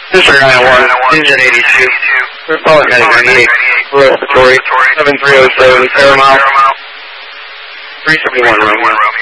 District 901, Engine 82, Republic 98, respiratory 7307, Paramount, 371 Romeo.